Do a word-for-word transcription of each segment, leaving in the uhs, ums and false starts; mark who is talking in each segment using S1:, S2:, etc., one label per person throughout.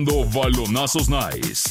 S1: Balonazos Nice.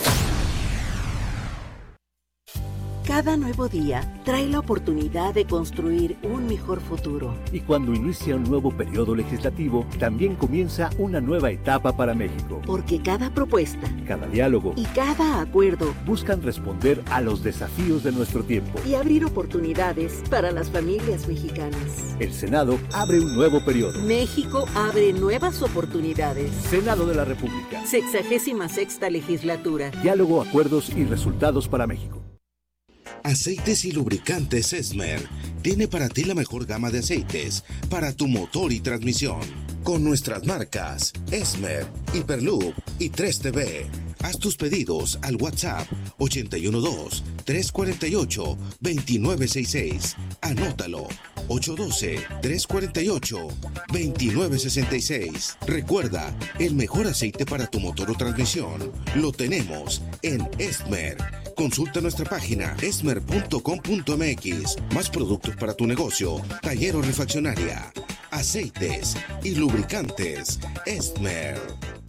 S2: Cada nuevo día trae la oportunidad de construir un mejor futuro.
S3: Y cuando inicia un nuevo periodo legislativo, también comienza una nueva etapa para México.
S2: Porque cada propuesta,
S3: cada diálogo
S2: y cada acuerdo
S3: buscan responder a los desafíos de nuestro tiempo
S2: y abrir oportunidades para las familias mexicanas.
S3: El Senado abre un nuevo periodo.
S2: México abre nuevas oportunidades.
S3: Senado de la República.
S2: Sexagésima sexta legislatura.
S3: Diálogo, acuerdos y resultados para México.
S4: Aceites y lubricantes Esmer tiene para ti la mejor gama de aceites para tu motor y transmisión. Con nuestras marcas Esmer, Hyperloop y tres T V. Haz tus pedidos al WhatsApp ochenta y uno dos, trescientos cuarenta y ocho, veintinueve sesenta y seis. Anótalo, ocho uno dos, trescientos cuarenta y ocho, veintinueve sesenta y seis. Recuerda, el mejor aceite para tu motor o transmisión lo tenemos en Esmer. Consulta nuestra página esmer punto com punto m x. Más productos para tu negocio, taller o refaccionaria. Aceites y lubricantes Esmer.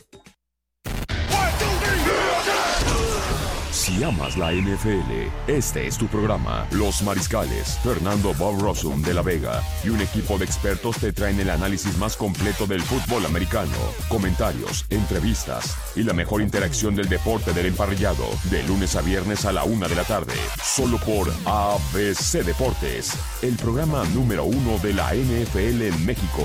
S1: Si amas la N F L, este es tu programa. Los Mariscales, Fernando Bob Rossum de la Vega y un equipo de expertos te traen el análisis más completo del fútbol americano, comentarios, entrevistas y la mejor interacción del deporte del emparrillado, de lunes a viernes a la una de la tarde, solo por A B C Deportes, el programa número uno de la N F L en México.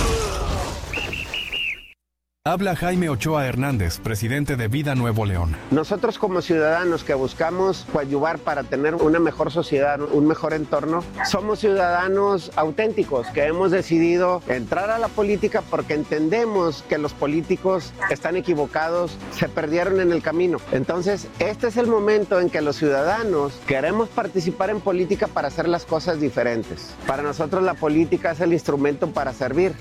S5: Habla Jaime Ochoa Hernández, presidente de Vida Nuevo León.
S6: Nosotros como ciudadanos que buscamos coadyuvar para tener una mejor sociedad, un mejor entorno, somos ciudadanos auténticos que hemos decidido entrar a la política porque entendemos que los políticos están equivocados, se perdieron en el camino. Entonces, este es el momento en que los ciudadanos queremos participar en política para hacer las cosas diferentes. Para nosotros la política es el instrumento para servir.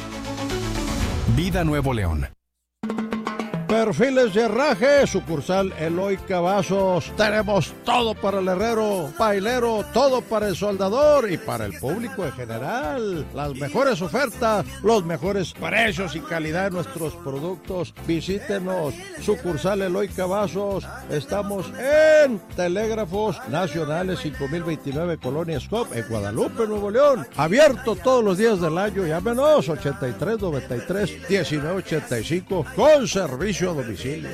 S5: Vida Nuevo León.
S7: Perfiles de Herraje, sucursal Eloy Cavazos. Tenemos todo para el herrero, pailero, todo para el soldador y para el público en general. Las mejores ofertas, los mejores precios y calidad de nuestros productos. Visítenos, sucursal Eloy Cavazos. Estamos en Telégrafos Nacionales cinco mil veintinueve, Colonia Scop, en Guadalupe, Nuevo León. Abierto todos los días del año. Llámenos ochenta y tres, noventa y tres, diecinueve ochenta y cinco con servicio a domicilio.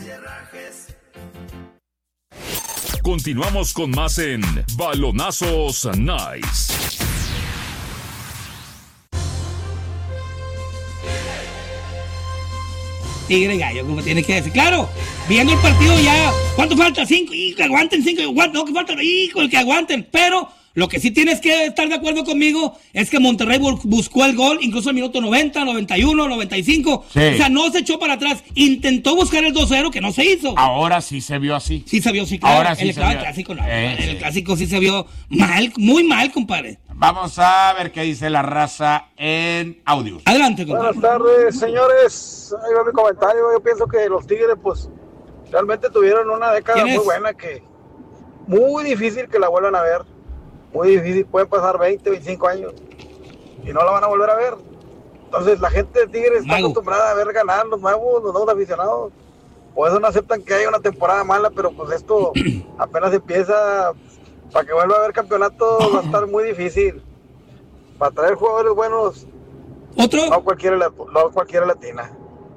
S1: Continuamos con más en Balonazos Nice.
S8: Tigre gallo, como tiene que decir. Claro, viendo el partido ya. ¿Cuánto falta? Cinco. Y que aguanten cinco. No, que falta. Hijo, el que aguanten. Pero lo que sí tienes que estar de acuerdo conmigo es que Monterrey buscó el gol, incluso al minuto noventa, noventa y uno, noventa y cinco. Sí. O sea, no se echó para atrás. Intentó buscar el dos cero, que no se hizo.
S9: Ahora sí se vio así.
S8: Sí se vio, sí, claro.
S9: Ahora sí
S8: el,
S9: se
S8: claro,
S9: vio.
S8: El clásico no.
S9: Eh,
S8: el
S9: sí.
S8: clásico sí se vio mal, muy mal, compadre.
S9: Vamos a ver qué dice la raza en audios.
S8: Adelante, compadre.
S10: Buenas tardes, señores. Ahí va mi comentario. Yo pienso que los Tigres, pues, realmente tuvieron una década muy buena que muy difícil que la vuelvan a ver. Muy difícil, pueden pasar veinte, veinticinco años y no la van a volver a ver. Entonces la gente de Tigres está acostumbrada a ver ganar los nuevos, los nuevos aficionados. Por eso no aceptan que haya una temporada mala, pero pues esto apenas empieza. Para que vuelva a haber campeonato va a estar muy difícil. Para traer jugadores buenos,
S8: ¿otro?
S10: No cualquiera, no cualquiera latina.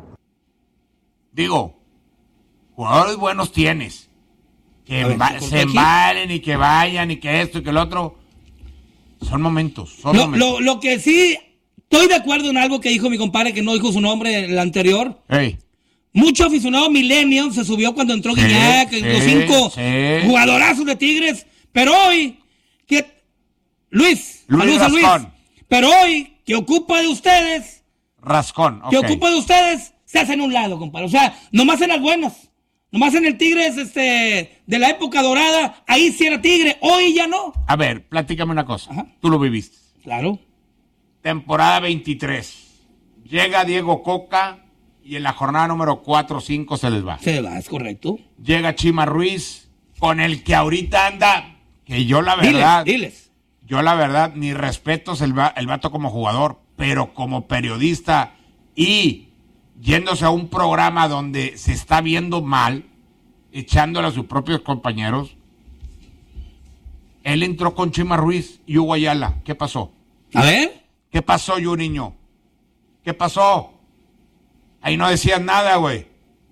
S9: Digo, jugadores buenos tienes. Que ver, va, se embalen y que vayan y que esto y que el otro. Son momentos, son
S8: lo,
S9: momentos.
S8: Lo, lo que sí, estoy de acuerdo en algo que dijo mi compadre, que no dijo su nombre en el anterior.
S9: Hey.
S8: Mucho aficionado Millennium se subió cuando entró
S9: sí,
S8: Guiñac,
S9: sí,
S8: los cinco
S9: sí.
S8: jugadorazos de Tigres. Pero hoy, que Luis,
S9: Luis
S8: saludos
S9: Rascón.
S8: a Luis. Pero hoy, que ocupa de ustedes,
S9: Rascón,
S8: que
S9: okay.
S8: ocupa de ustedes, se hacen un lado, compadre. O sea, nomás en las buenas. Nomás en el Tigres este, de la época dorada, ahí sí era Tigre, hoy ya no.
S9: A ver, platícame una cosa. Ajá. Tú lo viviste.
S8: Claro.
S9: Temporada veintitrés. Llega Diego Coca y en la jornada número cuatro o cinco se les va.
S8: Se les va, es correcto.
S9: Llega Chima Ruiz, con el que ahorita anda, que yo la verdad...
S8: Diles, diles.
S9: Yo la verdad, mis respetos el, va, el vato como jugador, pero como periodista y yéndose a un programa donde se está viendo mal, echándole a sus propios compañeros. Él entró con Chima Ruiz y Hugo Ayala. ¿Qué pasó?
S8: A ver.
S9: ¿Qué pasó, yo niño? ¿Qué pasó? Ahí no decían nada, güey.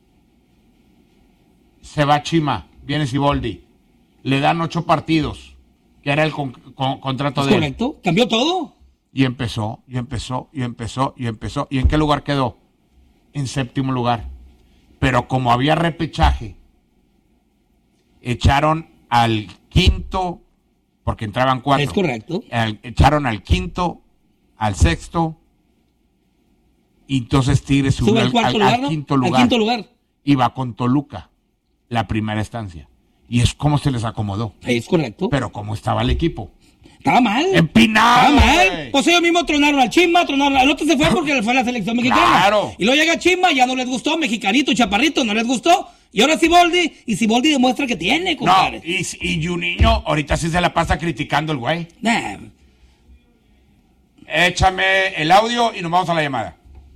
S9: Se va Chima, viene Siboldi. Le dan ocho partidos, que era el con, con, contrato de él.
S8: Correcto, cambió todo.
S9: Y empezó, y empezó, y empezó, y empezó. ¿Y en qué lugar quedó? En séptimo lugar. Pero como había repechaje, echaron al quinto, porque entraban cuatro.
S8: Es correcto.
S9: Al, echaron al quinto, al sexto, y entonces Tigres subió
S8: Sube al,
S9: al,
S8: cuarto
S9: al,
S8: lugar,
S9: al
S8: ¿no?
S9: quinto lugar.
S8: Al quinto lugar.
S9: Iba con Toluca, la primera estancia. Y es como se les acomodó.
S8: Es correcto.
S9: Pero como estaba el equipo.
S8: Estaba mal.
S9: Empinado.
S8: Estaba mal.
S9: Wey.
S8: Pues ellos mismos tronaron al Chima, tronaron al otro se fue porque fue la selección mexicana.
S9: Claro.
S8: Y luego llega Chima, ya no les gustó, mexicanito, chaparrito, no les gustó. Y ahora Siboldi, y Siboldi demuestra que tiene, compadre.
S9: No, y, y Juninho ahorita sí se la pasa criticando el güey.
S8: Nah.
S9: Échame el audio y nos vamos a la llamada.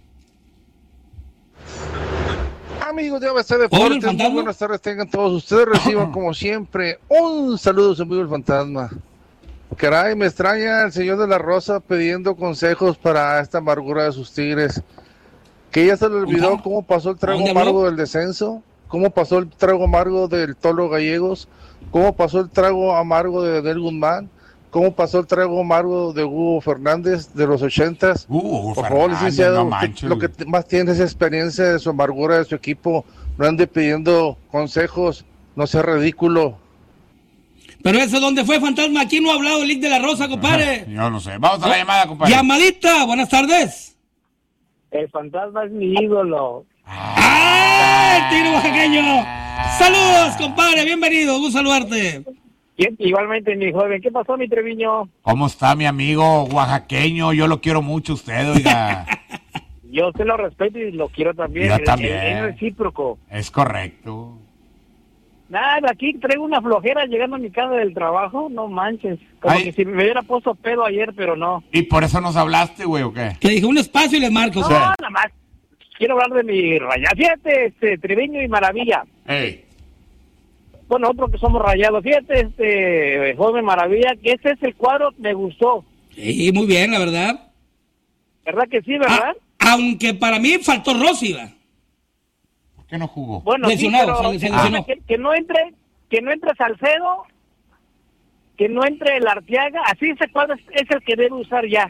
S11: Amigos de A B C Deportes, muy buenas tardes tengan todos ustedes. Reciban como siempre un saludo, su amigo el fantasma. Caray, me extraña el señor de la Rosa pidiendo consejos para esta amargura de sus Tigres. Que ya se le olvidó cómo pasó el trago amargo del descenso, cómo pasó el trago amargo del Tolo Gallegos, cómo pasó el trago amargo de Del Guzmán, cómo pasó el trago amargo de Hugo Fernández de los ochentas.
S9: Uh,
S11: Por favor, licenciado, no usted, lo que más tiene es experiencia de su amargura de su equipo. No ande pidiendo consejos, no sea ridículo.
S8: Pero eso, ¿dónde fue, fantasma? Aquí no ha hablado el Lick de la Rosa, compadre.
S9: Yo no sé. Vamos a la llamada, compadre.
S8: Llamadita, buenas tardes.
S12: El fantasma es mi ídolo.
S8: ¡Ah! ¡El tiro oaxaqueño! ¡Saludos, compadre! Bienvenido, gusto saludarte.
S12: Igualmente, mi joven. ¿Qué pasó, mi Treviño?
S9: ¿Cómo está mi amigo oaxaqueño? Yo lo quiero mucho usted, oiga.
S12: Yo se lo respeto y lo quiero también.
S9: Yo también.
S12: Es recíproco.
S9: Es correcto.
S12: Nada, aquí traigo una flojera llegando a mi casa del trabajo, no manches. Como
S9: Ay.
S12: que si me hubiera puesto pedo ayer, pero no.
S9: ¿Y por eso nos hablaste, güey, o qué?
S8: Que dije un espacio y les marco.
S12: No,
S8: o sea.
S12: nada más. Quiero hablar de mi raya. Fíjate, este, Treviño y Maravilla.
S9: Hey.
S12: Bueno, otro que somos rayados. Fíjate, este, joven Maravilla, que ese es el cuadro, me gustó.
S8: Sí, muy bien, la verdad.
S12: ¿Verdad que sí, verdad?
S8: Ah, aunque para mí faltó Rossi, ¿va?
S9: ¿Por qué no jugó?
S12: Bueno,
S8: lesionado,
S12: sí, pero,
S8: se, se lesionó.
S12: ah. que, que no entre, que no entre Salcedo, que no entre el Arteaga, así ese cuadro es, es el que debe usar ya.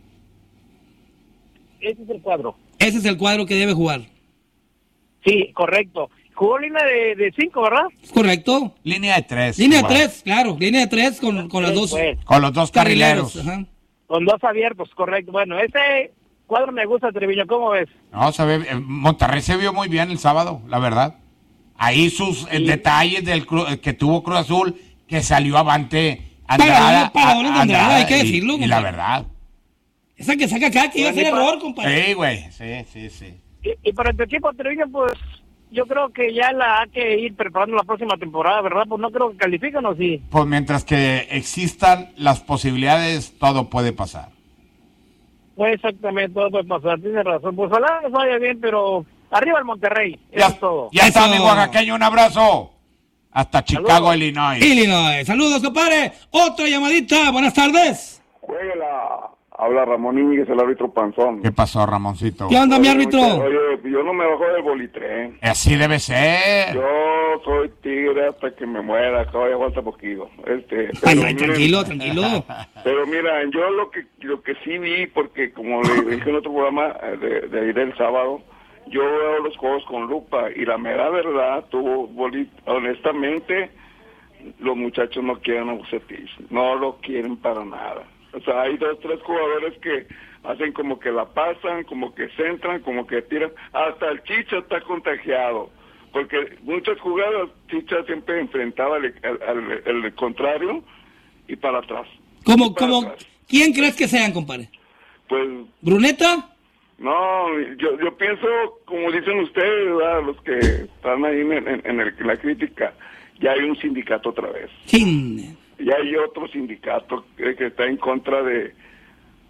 S12: Ese es el cuadro.
S8: Ese es el cuadro que debe jugar.
S12: Sí, correcto. Jugó línea de, de cinco, ¿verdad?
S8: Correcto.
S9: Línea de tres.
S8: Línea de
S9: igual.
S8: tres, claro. Línea de tres con, con los dos.
S12: Pues,
S9: Con los dos carrileros.
S8: Ajá.
S12: con dos abiertos, correcto. Bueno, ese cuadro me gusta, Treviño, ¿cómo ves?
S9: No, se ve, Monterrey se vio muy bien el sábado, la verdad. Ahí sus eh, detalles del cru- que tuvo Cruz Azul, que salió avante Andrada,
S8: Para, para, para,
S9: a-
S8: Andrada, hay que
S9: y-
S8: decirlo,
S9: Y, la
S8: compadre.
S9: verdad.
S8: Esa que saca acá, que iba a ser error, compadre.
S9: Sí, güey, sí, sí, sí.
S12: Y, y para tu equipo, Treviño, pues yo creo que ya la hay que ir preparando la próxima temporada, ¿verdad? Pues no creo que califican, ¿o sí?
S9: Pues mientras que existan las posibilidades, todo puede pasar.
S12: Pues exactamente, todo puede pasar, tienes razón. Pues ojalá les vaya bien, pero arriba el Monterrey,
S9: Ya,
S12: eso es todo.
S9: ya está,
S8: Eso.
S9: mi oaxaqueño, un abrazo. Hasta Chicago,
S12: Saludos.
S9: Illinois.
S8: Illinois. Saludos, compadre. Otra llamadita. Buenas tardes.
S13: Juégala. Habla Ramón Íñiguez, el árbitro panzón.
S9: ¿Qué pasó, Ramoncito?
S8: ¿Qué onda, mi árbitro?
S13: Oye, yo no me bajo del bolitrén.
S9: Así debe ser.
S13: Yo soy tigre hasta que me muera, todavía falta poquito. Este,
S8: Ay,
S13: pero
S8: ay,
S13: miren,
S8: tranquilo, tranquilo.
S13: Pero mira, yo lo que lo que sí vi, porque como le dije en otro programa eh, de, de ayer el sábado, yo veo los juegos con lupa y la mera verdad, tuvo boli, honestamente, los muchachos no quieren a Bucetich, no lo quieren para nada. O sea, hay dos, tres jugadores que hacen como que la pasan, como que centran, como que tiran. Hasta el Chicha está contagiado. Porque muchas jugadas, Chicha siempre enfrentaba al, al, al, al contrario y para atrás.
S8: ¿Cómo,
S13: Para
S8: cómo,
S13: atrás.
S8: ¿Quién crees que sean, compadre?
S13: Pues,
S8: ¿Bruneta?
S13: no, yo yo pienso, como dicen ustedes, ¿verdad? Los que están ahí en, en, en, el, en la crítica, ya hay un sindicato otra vez.
S8: Sí.
S13: Ya hay otro sindicato que, que está en contra de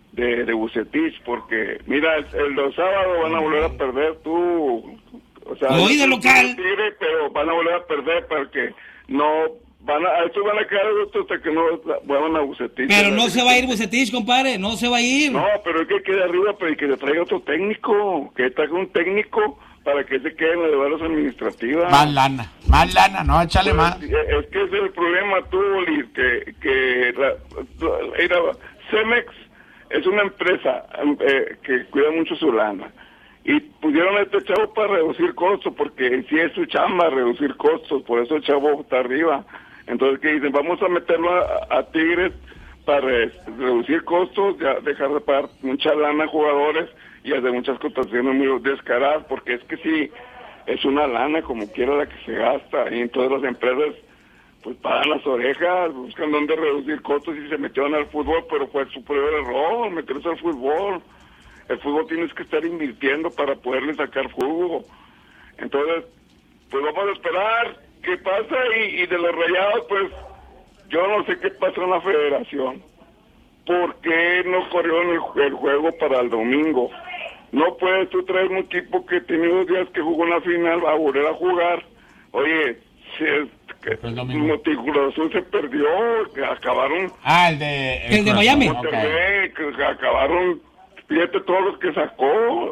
S13: de, de Vucetich, porque mira, el, el los sábados van a volver a perder tú, o sea,
S8: hoy de local,
S13: tigre, pero van a volver a perder porque no van a, estos van a quedar hasta que no vuelvan a Vucetich.
S8: Pero no se va a ir Vucetich, compadre, no se va a ir.
S13: No, pero es que quede arriba, pero que le traiga otro técnico, que traiga un técnico para que se queden las deberes administrativas.
S9: Más lana, más lana, no, échale
S13: pues,
S9: más.
S13: Es que ese es el problema, tú, Oli, que, que la, la, Cemex es una empresa eh, que cuida mucho su lana. Y pusieron a este chavo para reducir costos, porque sí es su chamba reducir costos, por eso el chavo está arriba. Entonces, que dicen, vamos a meterlo a, a Tigres para re, reducir costos, ya dejar de pagar mucha lana a jugadores y hacer muchas contrataciones muy descaradas, porque es que sí, es una lana como quiera la que se gasta, y entonces las empresas pues pagan las orejas, buscan dónde reducir costos y se metieron al fútbol, pero fue su primer error, meterse al fútbol. El fútbol tienes que estar invirtiendo para poderle sacar jugo. Entonces, pues vamos a esperar qué pasa, y, y de los Rayados, pues yo no sé qué pasó en la federación. ¿Por qué no corrió el, el juego para el domingo? No puedes tú traer un equipo que tiene dos días que jugó en la final a volver a jugar. Oye, si es que Cruz Azul se perdió, que acabaron...
S9: Ah, el de...
S8: El, el de Miami.
S13: Monterrey, okay. Que acabaron, fíjate todos los que sacó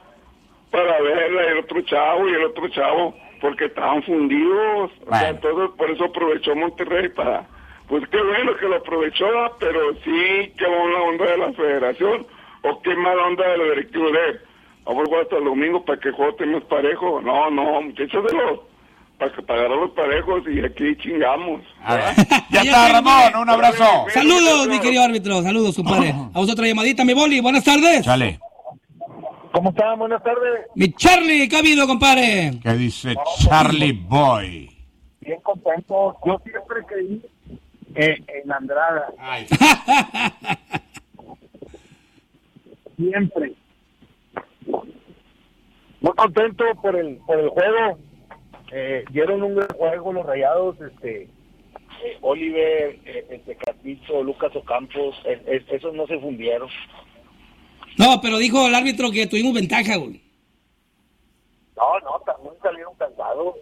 S13: para ver el otro chavo y el otro chavo, porque estaban fundidos. Bueno. O sea, entonces por eso aprovechó Monterrey para... Pues qué bueno que lo aprovechó, pero sí, qué buena onda de la federación, o qué mala onda de la directiva de... Vamos a jugar hasta el domingo para que el juego esté más parejo. No, no, muchachos de los... Para que pagaran los parejos y aquí chingamos.
S9: Ya está, Ramón, un abrazo.
S8: Saludos, mi querido árbitro, saludos, compadre. Vamos a otra llamadita, mi Boli, buenas tardes.
S9: Chale.
S10: ¿Cómo están? Buenas tardes.
S8: Mi Charlie, ¿qué ha habido, compadre?
S9: ¿Qué dice Charlie Boy?
S10: Bien contento, yo siempre creí eh, en Andrada.
S9: Ay.
S10: Siempre. Muy contento por el, por el juego. Eh, dieron un gran juego los Rayados, este eh, Oliver, eh, este Castillo, Lucas Ocampos, eh, eh, esos no se fundieron.
S8: No, pero dijo el árbitro que tuvimos ventaja, güey.
S10: No, no, también salieron cansados.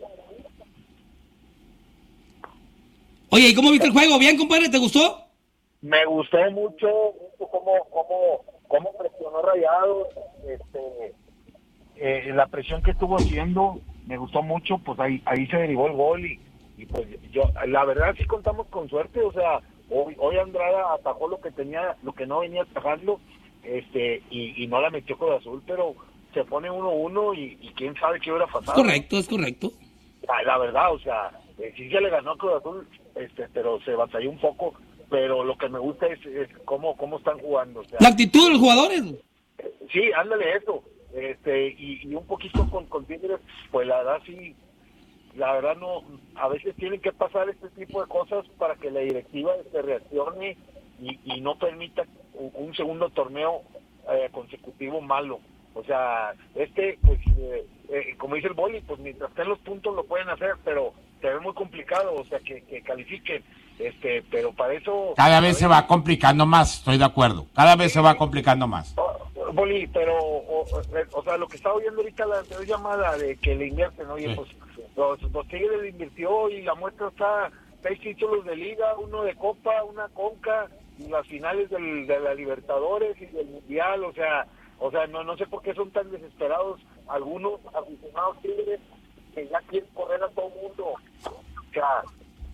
S8: Oye, ¿y cómo viste el juego? ¿Bien, compadre? ¿Te gustó?
S10: Me gustó mucho, mucho cómo, cómo, cómo presionó Rayados, este, eh, la presión que estuvo haciendo. Me gustó mucho, pues ahí ahí se derivó el gol y, y pues yo, la verdad sí contamos con suerte, o sea, hoy, hoy Andrada atajó lo que tenía, lo que no venía atajando, este, y, y no la metió Cruz Azul, pero se pone uno uno y, y quién sabe qué hubiera pasado.
S8: Es correcto, es correcto.
S10: La, la verdad, o sea, eh, sí se le ganó a Cruz Azul, este, pero se batalló un poco, pero lo que me gusta es, es cómo, cómo están jugando. O sea,
S8: la actitud de los jugadores.
S10: Eh, sí, ándale eso. Este y, y un poquito con, con Tigres, pues la verdad sí, la verdad no, a veces tienen que pasar este tipo de cosas para que la directiva se reaccione y, y no permita un, un segundo torneo eh, consecutivo malo. O sea, este, pues, eh, eh, como dice el Boli, pues mientras estén los puntos lo pueden hacer, pero se ve muy complicado, o sea, que, que califiquen, este, pero para eso...
S9: Cada vez se va complicando más, estoy de acuerdo, cada vez se va complicando más.
S10: Boli, pero, o, o, o sea, lo que estaba oyendo ahorita la anterior llamada de que le invierten, oye, sí. Pues los, los Tigres le invirtió y la muestra está, seis títulos de liga, uno de Copa, una Conca, y las finales del, de la Libertadores y del Mundial, o sea, o sea, no no sé por qué son tan desesperados algunos aficionados Tigres que ya quieren correr a todo el mundo, o sea...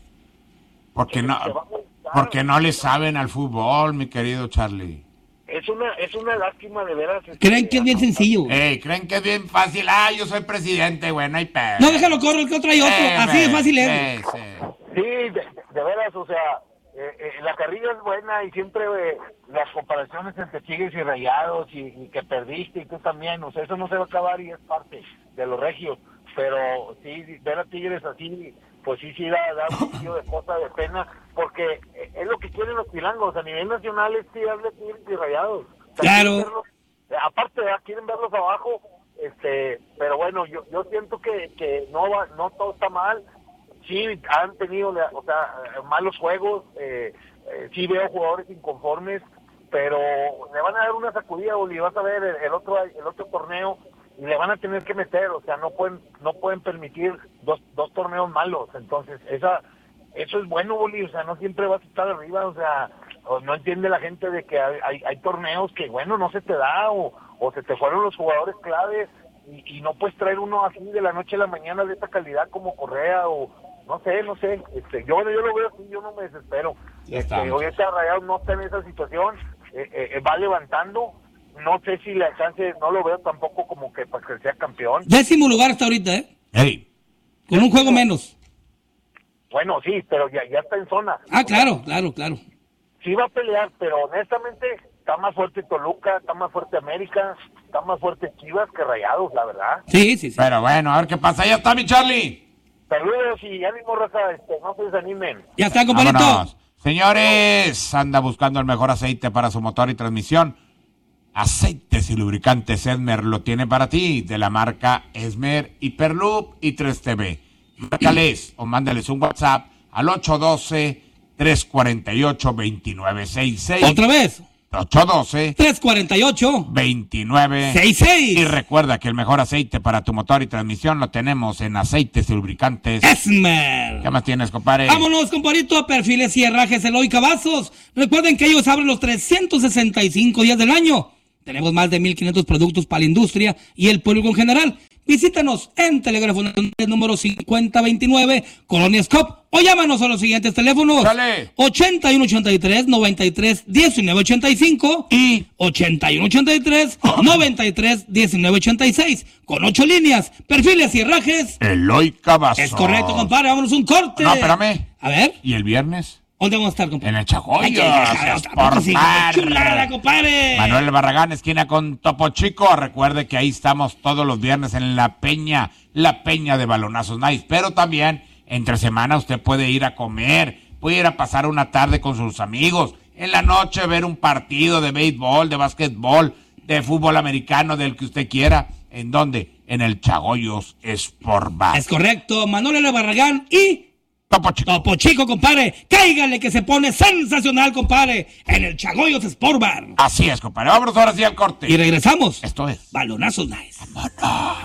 S9: Porque no, porque no le saben al fútbol, mi querido Charlie.
S10: Es una es una lástima de veras.
S8: Creen que es bien sencillo.
S9: Ey, creen que es bien fácil. Ah, yo soy presidente, güey, no hay pedo.
S8: No, déjalo correr, el que otro hay otro. Eh, Así de fácil es.
S10: Eh, sí, sí de, de veras, o sea, eh, eh, la carrilla es buena y siempre eh, las comparaciones entre Tigres y Rayados y, y que perdiste y tú también, o sea, eso no se va a acabar y es parte de los regios. Pero sí, ver a Tigres así, pues sí, sí da, da un poquito de cosa de pena, porque es lo que quieren los pilangos a nivel nacional, es tirarle Tigres y Rayados. O sea,
S8: claro.
S10: Verlos, aparte, ¿verdad? Quieren verlos abajo, este, pero bueno, yo yo siento que, que no va, no todo está mal. Sí, han tenido, o sea, malos juegos, eh, eh, sí veo jugadores inconformes,
S14: pero le van a dar una sacudida, Oli, vas a ver el, el otro el otro torneo y le van a tener que meter, o sea, no pueden no pueden permitir dos dos torneos malos, entonces esa eso es bueno, Oli, o sea, no siempre vas a estar arriba, o sea, no entiende la gente de que hay, hay, hay torneos que, bueno, no se te da o, o se te fueron los jugadores claves y, y no puedes traer uno así de la noche a la mañana de esta calidad como Correa o no sé, no sé, este, yo, yo lo veo así, yo no me desespero. Este, hoy está Rayados no está en esa situación, eh, eh, va levantando, no sé si le alcance, no lo veo tampoco como que para que sea campeón.
S8: Décimo lugar hasta ahorita, ¿eh?
S9: Hey.
S8: Con un juego menos.
S14: Bueno, sí, pero ya, ya está en zona.
S8: Ah, claro, claro, claro.
S14: Sí va a pelear, pero honestamente está más fuerte Toluca, está más fuerte América, está más fuerte Chivas que Rayados, la verdad.
S8: Sí, sí, sí.
S9: Pero bueno, a ver qué pasa. Ya está mi Charlie.
S14: Saludos y ánimo, raza, este, no se desanimen.
S8: Ya está, compadrito.
S9: Vámonos. Señores, anda buscando el mejor aceite para su motor y transmisión. Aceites y lubricantes Esmer lo tiene para ti, de la marca Esmer, Hyperloop y tres T V. Márcales o mándales un WhatsApp al ocho uno dos, tres cuatro ocho, dos nueve seis seis.
S8: ¿Otra vez?
S9: ocho uno dos,
S8: tres cuatro ocho,
S9: dos nueve
S8: seis seis.
S9: Y recuerda que el mejor aceite para tu motor y transmisión lo tenemos en Aceites y Lubricantes
S8: Esmer.
S9: ¿Qué más tienes, compadre?
S8: Vámonos, compadrito, a Perfiles y Herrajes Eloy Cavazos. Recuerden que ellos abren los trescientos sesenta y cinco días del año. Tenemos más de mil quinientos productos para la industria y el público en general. Visítanos en teléfono número cincuenta veintinueve, Colonia Scop, o llámanos a los siguientes teléfonos.
S9: Dale.
S8: ochenta y uno ochenta y tres, noventa y tres, diecinueve ochenta y cinco y ochenta y uno ochenta y tres, noventa y tres, diecinueve ochenta y seis. Con ocho líneas, Perfiles y Herrajes
S9: Eloy Cavazos.
S8: Es correcto, compadre, vámonos un corte.
S9: No, espérame.
S8: A ver.
S9: ¿Y el viernes?
S8: ¿Dónde vamos a estar, compadre?
S9: En el Chagoyos.
S8: Ay, ay, ay,
S9: por
S8: sí,
S9: par.
S8: chulada, compadre.
S9: Manuel Barragán, esquina con Topo Chico. Recuerde que ahí estamos todos los viernes en la Peña, la Peña de Balonazos Nice. Pero también, entre semana, usted puede ir a comer, puede ir a pasar una tarde con sus amigos. En la noche ver un partido de béisbol, de básquetbol, de fútbol americano, del que usted quiera. ¿En dónde? En el Chagoyos Sport Bar.
S8: Es correcto, Manuel L. Barragán y...
S9: Topo Chico.
S8: Topo Chico, compadre. Cáigale que se pone sensacional, compadre, en el Chagoyos Sport Bar.
S9: Así es, compadre. Vámonos ahora sí al corte.
S8: Y regresamos.
S9: Esto es
S8: Balonazos Nice.
S9: Vámonos.